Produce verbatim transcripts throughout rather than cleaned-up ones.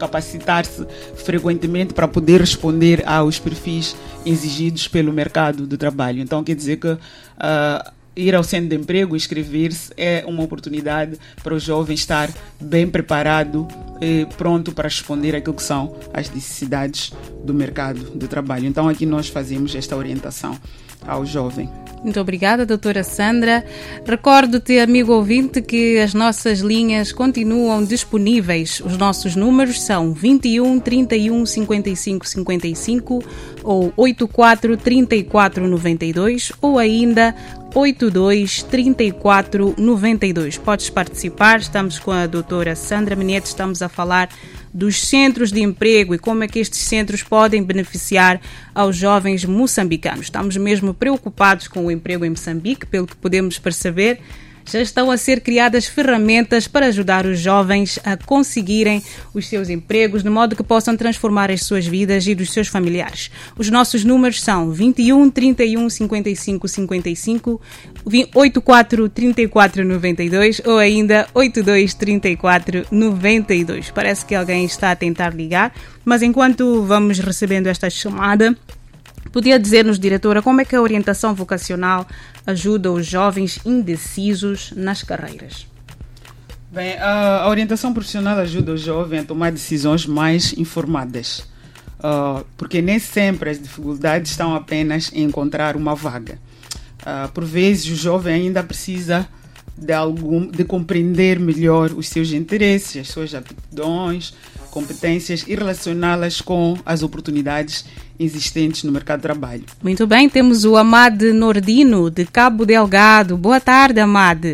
capacitar-se frequentemente para poder responder aos perfis exigidos pelo mercado de trabalho. Então, quer dizer que uh, ir ao centro de emprego, inscrever-se, é uma oportunidade para o jovem estar bem preparado e pronto para responder àquilo que são as necessidades do mercado de trabalho. Então, aqui nós fazemos esta orientação ao jovem. Muito obrigada, doutora Sandra. Recordo-te, amigo ouvinte, que as nossas linhas continuam disponíveis. Os nossos números são vinte e um, trinta e um, cinquenta e cinco, cinquenta e cinco ou oitenta e quatro, trinta e quatro, noventa e dois ou ainda oitenta e dois, trinta e quatro, noventa e dois. Podes participar, estamos com a doutora Sandra Menete, estamos a falar dos centros de emprego e como é que estes centros podem beneficiar aos jovens moçambicanos. Estamos mesmo preocupados com o emprego em Moçambique, pelo que podemos perceber. Já estão a ser criadas ferramentas para ajudar os jovens a conseguirem os seus empregos, de modo que possam transformar as suas vidas e dos seus familiares. Os nossos números são vinte e um, trinta e um, cinquenta e cinco, cinquenta e cinco, oitenta e quatro, trinta e quatro, noventa e dois ou ainda oitenta e dois, trinta e quatro, noventa e dois. Parece que alguém está a tentar ligar, mas enquanto vamos recebendo esta chamada, podia dizer-nos, diretora, como é que a orientação vocacional ajuda os jovens indecisos nas carreiras? Bem, a orientação profissional ajuda o jovem a tomar decisões mais informadas, uh, porque nem sempre as dificuldades estão apenas em encontrar uma vaga. Uh, por vezes o jovem ainda precisa de, algum, de compreender melhor os seus interesses, as suas aptidões, competências e relacioná-las com as oportunidades existentes no mercado de trabalho. Muito bem, temos o Amad Nordino, de Cabo Delgado. Boa tarde, Amad.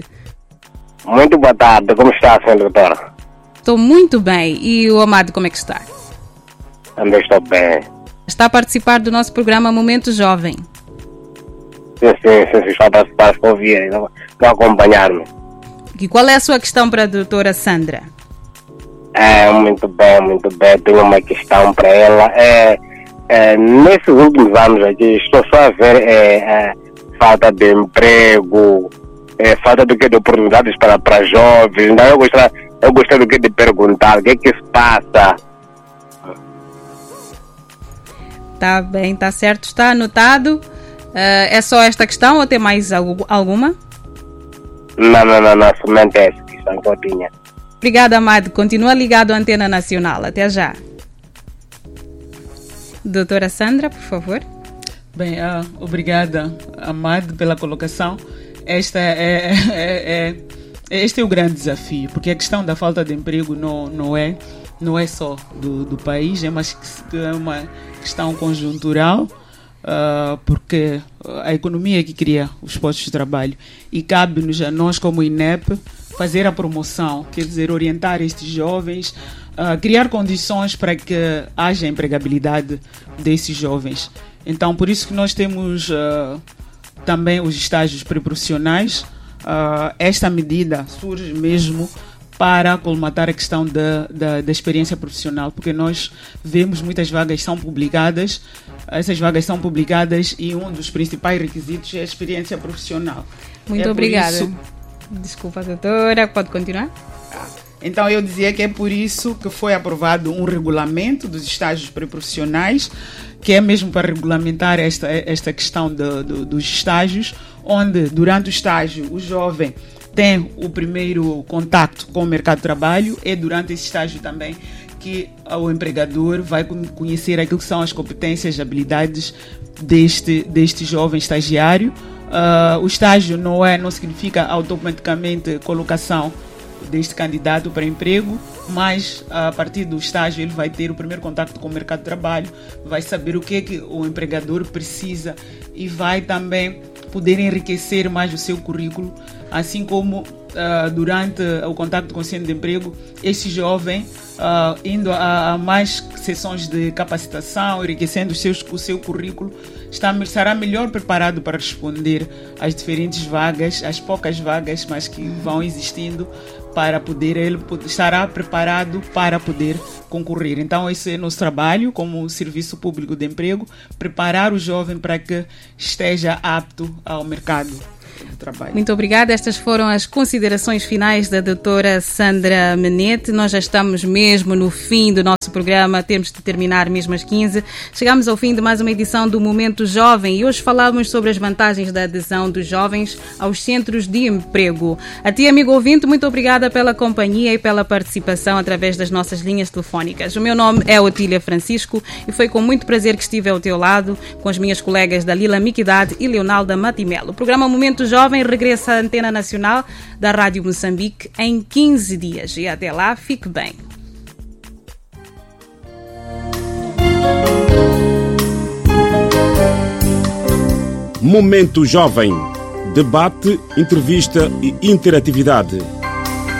Muito boa tarde, como está, senhora doutora? Estou muito bem. E o Amad, como é que está? Também estou bem. Está a participar do nosso programa Momento Jovem. Sim, sim, sim, sim, estou a participar, estou a ouvir, vão acompanhar-me. E qual é a sua questão para a doutora Sandra? É, muito bem, muito bem. Tenho uma questão para ela. É, é, nesses últimos anos aqui, estou só a ver é, é, falta de emprego, é, falta do que de oportunidades para, para jovens. Então, eu gostaria, eu gostaria do que de perguntar, o que é que se passa? Tá bem, tá certo, está anotado. Uh, é só esta questão ou tem mais alguma? Não, não, não, não, somente essa questão que eu tinha. Obrigada, Amado. Continua ligado à Antena Nacional. Até já. Doutora Sandra, por favor. Bem, uh, obrigada, Amado, pela colocação. Esta é, é, é, é, este é o grande desafio, porque a questão da falta de emprego não, não, é, não é só do, do país, é, mas é uma questão conjuntural, uh, porque a economia é que cria os postos de trabalho e cabe-nos a nós, como I N E P, fazer a promoção, quer dizer, orientar estes jovens, uh, criar condições para que haja empregabilidade desses jovens. Então, por isso que nós temos uh, também os estágios pré-profissionais. Uh, esta medida surge mesmo para colmatar a questão da, da, da experiência profissional, porque nós vemos muitas vagas são publicadas, essas vagas são publicadas e um dos principais requisitos é a experiência profissional. Muito é obrigada. Isso... Desculpa, doutora, pode continuar? Então, eu dizia que é por isso que foi aprovado um regulamento dos estágios pré-profissionais, que é mesmo para regulamentar esta, esta questão de, de, dos estágios, onde durante o estágio o jovem tem o primeiro contacto com o mercado de trabalho, e durante esse estágio também que o empregador vai conhecer aquilo que são as competências e habilidades deste, deste jovem estagiário. Uh, o estágio não, é, não significa automaticamente colocação deste candidato para emprego, mas a partir do estágio ele vai ter o primeiro contato com o mercado de trabalho, vai saber o que é que o empregador precisa e vai também poder enriquecer mais o seu currículo, assim como uh, durante o contato com o centro de emprego, esse jovem uh, indo a, a mais sessões de capacitação, enriquecendo os seus, o seu currículo, está, estará melhor preparado para responder às diferentes vagas, às poucas vagas, mas que vão existindo, para poder, ele estará preparado para poder concorrer. Então, esse é nosso trabalho como Serviço Público de Emprego, preparar o jovem para que esteja apto ao mercado de trabalho. Muito obrigada. Estas foram as considerações finais da doutora Sandra Menete. Nós já estamos mesmo no fim do nosso programa, temos de terminar mesmo às quinze. Chegamos ao fim de mais uma edição do Momento Jovem e hoje falamos sobre as vantagens da adesão dos jovens aos centros de emprego. A ti, amigo ouvinte, muito obrigada pela companhia e pela participação através das nossas linhas telefónicas. O meu nome é Otília Francisco e foi com muito prazer que estive ao teu lado com as minhas colegas Dalila Miquidade e Leonalda Matimelo. O programa Momento Jovem regressa à Antena Nacional da Rádio Moçambique em quinze dias. E até lá, fique bem. Momento Jovem. Debate, entrevista e interatividade.